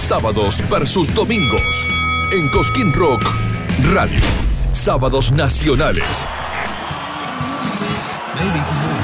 sábados versus domingos. En Cosquín Rock Radio. Sábados nacionales. Maybe